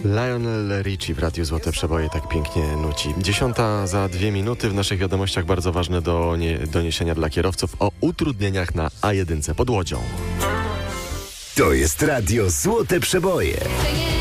Lionel Richie w Radiu Złote Przeboje tak pięknie nuci. 10 za 2 minuty. W naszych wiadomościach bardzo ważne doniesienia dla kierowców o utrudnieniach na A1 pod Łodzią. To jest Radio Złote Przeboje.